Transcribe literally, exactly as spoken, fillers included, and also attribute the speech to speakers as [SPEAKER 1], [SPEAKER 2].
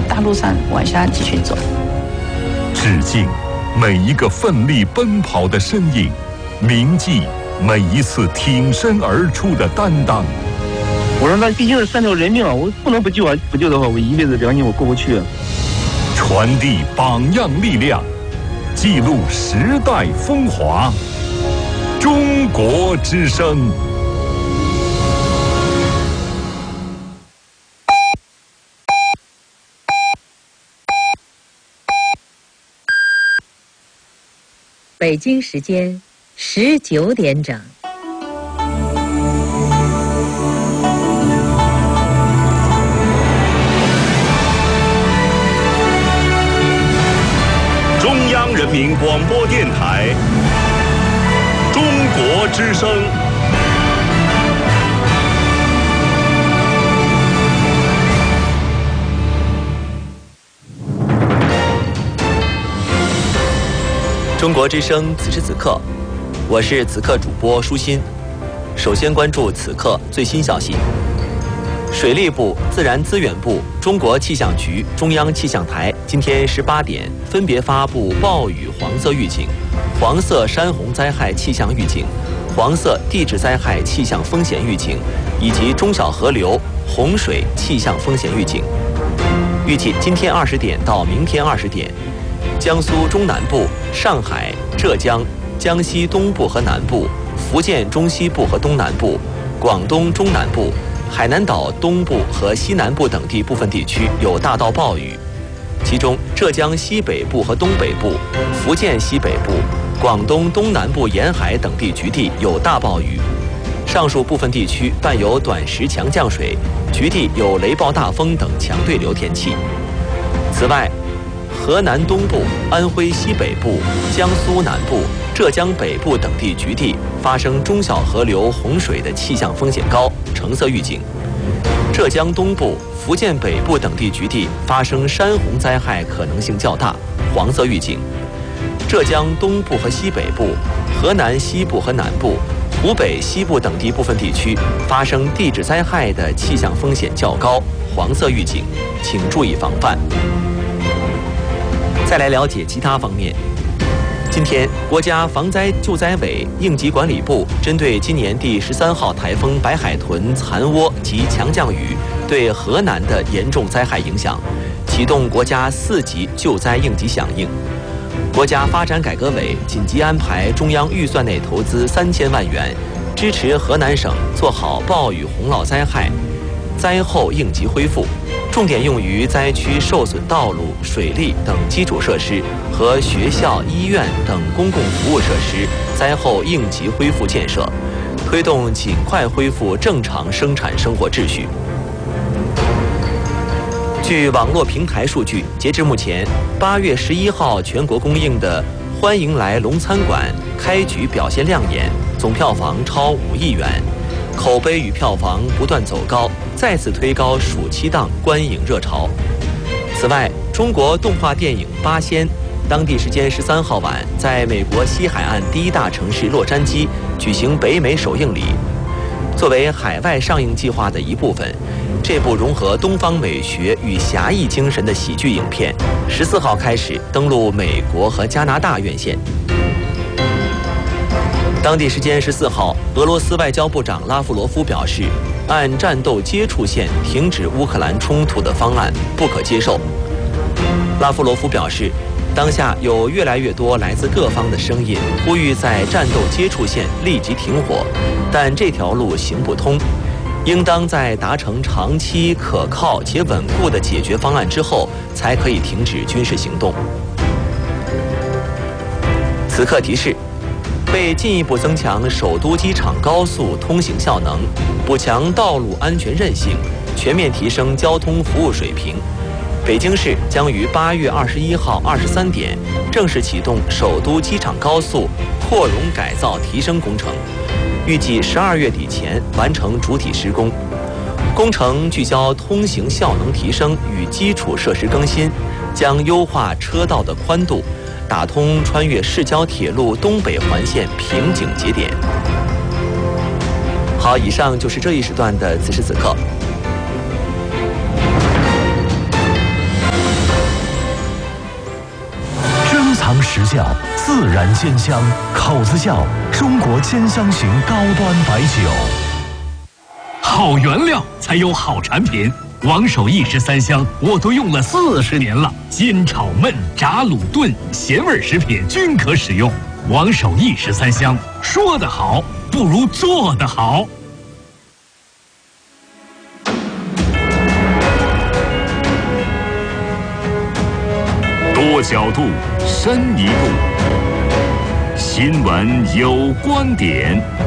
[SPEAKER 1] 大路上往下继续走。
[SPEAKER 2] 致敬每一个奋力奔跑的身影，铭记每一次挺身而出的担当。
[SPEAKER 3] 我说那毕竟是三条人命啊，我不能不救啊！不救的话，我一辈子良心我过不去啊。
[SPEAKER 2] 传递榜样力量，记录时代风华。中国之声。
[SPEAKER 4] 北京时间十九点整。
[SPEAKER 2] 中央人民广播电台《中国之声》。
[SPEAKER 5] 中国之声，此时此刻，我是此刻主播舒心。首先关注此刻最新消息。水利部、自然资源部、中国气象局、中央气象台今天十八点分别发布暴雨黄色预警、黄色山洪灾害气象预警、黄色地质灾害气象风险预警以及中小河流洪水气象风险预警。预计今天二十点到明天二十点，江苏中南部、上海、浙江、江西东部和南部、福建中西部和东南部、广东中南部、海南岛东部和西南部等地部分地区有大到暴雨，其中浙江西北部和东北部、福建西北部、广东东南部沿海等地局地有大暴雨。上述部分地区伴有短时强降水，局地有雷暴大风等强对流天气。此外，河南东部、安徽西北部、江苏南部、浙江北部等地局地发生中小河流洪水的气象风险高，橙色预警；浙江东部、福建北部等地局地发生山洪灾害可能性较大，黄色预警；浙江东部和西北部、河南西部和南部、湖北西部等地部分地区发生地质灾害的气象风险较高，黄色预警，请注意防范。再来了解其他方面。今天，国家防灾救灾委应急管理部针对今年第十三号台风白海豚残涡及强降雨对河南的严重灾害影响，启动国家四级救灾应急响应。国家发展改革委紧急安排中央预算内投资三千万元，支持河南省做好暴雨洪涝灾害灾后应急恢复，重点用于灾区受损道路、水利等基础设施和学校、医院等公共服务设施灾后应急恢复建设，推动尽快恢复正常生产生活秩序。据网络平台数据，截至目前，八月十一号全国公映的《欢迎来龙餐馆》开局表现亮眼，总票房超五亿元，口碑与票房不断走高，再次推高暑期档观影热潮。此外，中国动画电影《八仙》当地时间十三号晚在美国西海岸第一大城市洛杉矶举行北美首映礼。作为海外上映计划的一部分，这部融合东方美学与侠义精神的喜剧影片，十四号开始登陆美国和加拿大院线。当地时间十四号，俄罗斯外交部长拉夫罗夫表示，按战斗接触线停止乌克兰冲突的方案不可接受。拉夫罗夫表示，当下有越来越多来自各方的声音，呼吁在战斗接触线立即停火，但这条路行不通，应当在达成长期可靠且稳固的解决方案之后，才可以停止军事行动。此刻提示，为进一步增强首都机场高速通行效能，补强道路安全韧性，全面提升交通服务水平，北京市将于八月二十一号二十三点正式启动首都机场高速扩容改造提升工程，预计十二月底前完成主体施工。工程聚焦通行效能提升与基础设施更新，将优化车道的宽度，打通穿越市郊铁路东北环线瓶颈节点。好，以上就是这一时段的此时此刻。
[SPEAKER 6] 时效，自然煎香，口子窖中国煎香型高端白酒。
[SPEAKER 7] 好原料才有好产品。王守义十三香我都用了四十年了，煎炒焖炸卤炖咸味食品均可使用。王守义十三香，说得好不如做得好。
[SPEAKER 2] 多角度，深一步。新闻有观点。